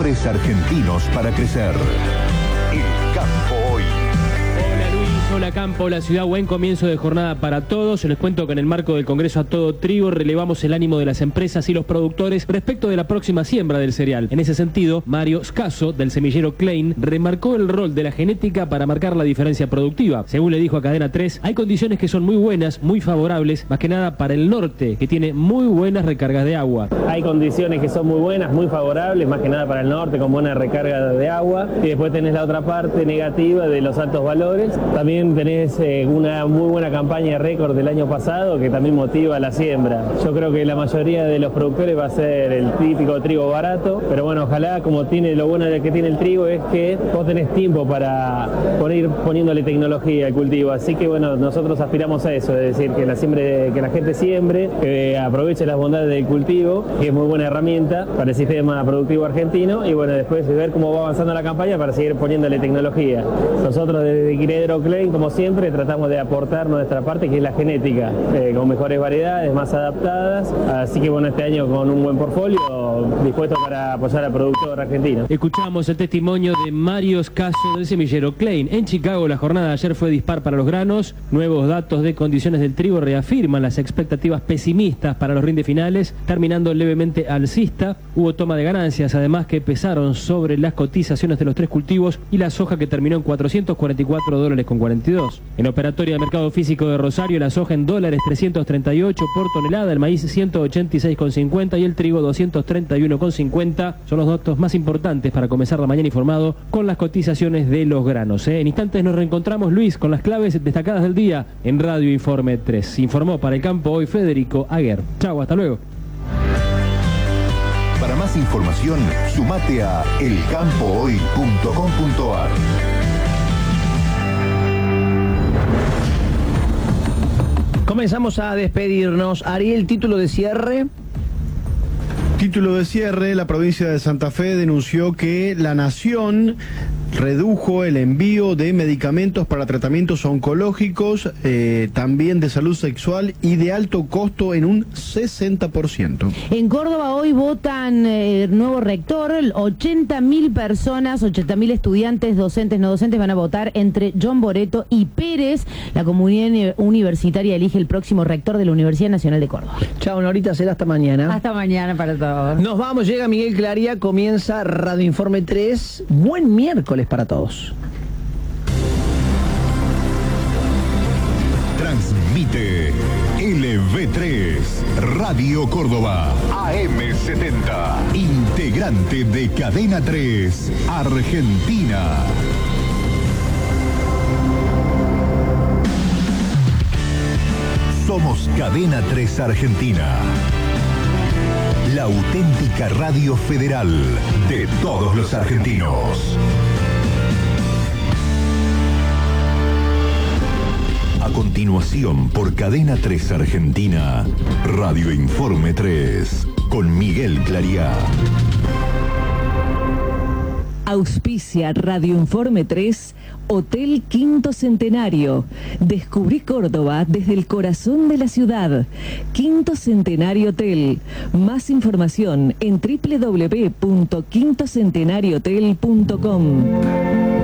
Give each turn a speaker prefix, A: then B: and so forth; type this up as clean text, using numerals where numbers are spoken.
A: mejores argentinos para crecer. El Campo Hoy.
B: Hola Luis, hola Campo, hola Ciudad, buen comienzo de jornada para todos. Les cuento que en el marco del Congreso A Todo Trigo relevamos el ánimo de las empresas y los productores respecto de la próxima siembra del cereal. En ese sentido, Mario Scaso, del semillero Klein, remarcó el rol de la genética para marcar la diferencia productiva. Según le dijo a Cadena 3, hay condiciones que son muy buenas, muy favorables, más que nada para el norte, que tiene muy buenas recargas de agua.
C: Hay condiciones que son muy buenas, muy favorables, más que nada para el norte, con buena recarga de agua. Y después tenés la otra parte negativa de los altos valores. También tenés una muy buena campaña de récord del año pasado que también motiva la siembra. Yo creo que la mayoría de los productores va a ser el típico trigo barato, pero bueno, ojalá, como tiene lo bueno de que tiene el trigo es que vos tenés tiempo para ir poniéndole tecnología al cultivo. Así que bueno, nosotros aspiramos a eso, es decir, que la gente siembre, que aproveche las bondades del cultivo, que es muy buena herramienta para el sistema productivo argentino, y bueno, después de ver cómo va avanzando la campaña para seguir poniéndole tecnología. Nosotros desde Quinedro Klein, como siempre, tratamos de aportar nuestra parte, que es la genética, con mejores variedades, más adaptadas. Así que bueno, este año con un buen portfolio, dispuesto para apoyar al productor argentino.
B: Escuchamos el testimonio de Mario Scaso del semillero Klein. En Chicago la jornada de ayer fue dispar para los granos. Nuevos datos de condiciones del trigo reafirman las expectativas pesimistas para los rindes finales, terminando levemente alcista. Hubo toma de ganancias, además, que pesaron sobre las cotizaciones de los tres cultivos y la soja, que terminó en $444,42. En operatoria de mercado físico de Rosario, la soja en dólares 338 por tonelada, el maíz 186,50 y el trigo 231,50. Son los datos más importantes para comenzar la mañana informado con las cotizaciones de los granos. En instantes nos reencontramos, Luis, con las claves destacadas del día en Radio Informe 3. Informó para el Campo Hoy Federico Aguer. Chau, hasta luego.
A: Para más información, sumate a elcampohoy.com.ar.
D: Comenzamos a despedirnos. Ariel, título de cierre.
E: Título de cierre, la provincia de Santa Fe denunció que la Nación redujo el envío de medicamentos para tratamientos oncológicos, también de salud sexual y de alto costo en un 60%.
F: En Córdoba hoy votan nuevo rector, 80.000 personas, 80.000 estudiantes, docentes, no docentes van a votar entre John Boretto y Pérez. La comunidad universitaria elige el próximo rector de la Universidad Nacional de Córdoba.
D: Chao, Norita, será hasta mañana.
F: Hasta mañana para todos.
D: Nos vamos, llega Miguel Claría, comienza Radio Informe 3. Buen miércoles para todos.
A: Transmite LV3, Radio Córdoba, AM70, integrante de Cadena 3, Argentina. Somos Cadena 3 Argentina, la auténtica radio federal de todos los argentinos. A continuación, por Cadena 3 Argentina, Radio Informe 3, con Miguel Claría.
G: Auspicia Radio Informe 3, Hotel Quinto Centenario. Descubrí Córdoba desde el corazón de la ciudad. Quinto Centenario Hotel. Más información en www.quintocentenariohotel.com.